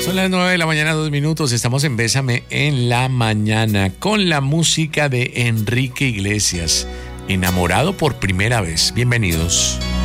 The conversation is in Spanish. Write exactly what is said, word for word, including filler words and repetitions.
Son las nueve de la mañana, dos minutos. Estamos en Bésame en la mañana con la música de Enrique Iglesias. Enamorado por primera vez. Bienvenidos.